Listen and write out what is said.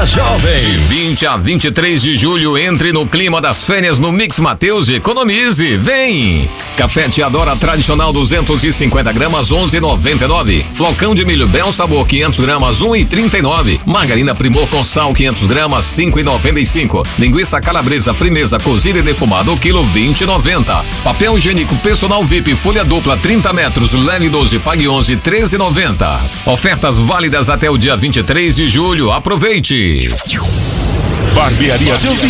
Morada Jovem. De 20 a 23 de julho, entre no clima das férias no Mix Mateus e economize. Vem! Café Teadora tradicional 250 gramas 11,99. Flocão de milho Bel Sabor 500 gramas 1,39. Margarina Primor com sal 500 gramas 5,95. Linguiça calabresa frimeza cozida e defumada o quilo 20,90. Papel higiênico personal VIP folha dupla 30 metros leve 12 pague 11 13,90. Ofertas válidas até o dia 23 de julho. Aproveite! Barbearia Deus